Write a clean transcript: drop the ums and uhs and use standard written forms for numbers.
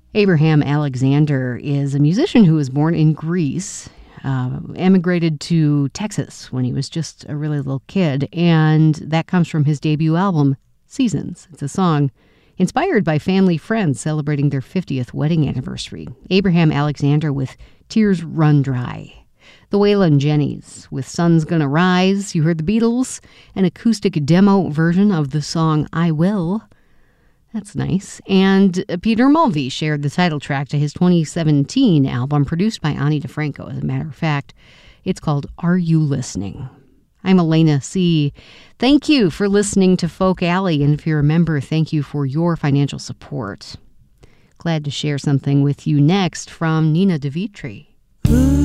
Abraham Alexander is a musician who was born in Greece, emigrated to Texas when he was just a really little kid, and that comes from his debut album, Seasons. It's a song inspired by family friends celebrating their 50th wedding anniversary. Abraham Alexander with Tears Run Dry. The Waylon Jennys with Sun's Gonna Rise. You heard the Beatles, an acoustic demo version of the song I Will. That's nice. And Peter Mulvey shared the title track to his 2017 album produced by Ani DeFranco, as a matter of fact. It's called Are You Listening? I'm Elena C. Thank you for listening to Folk Alley, and if you're a member, thank you for your financial support. Glad to share something with you next from Nina DeVitri.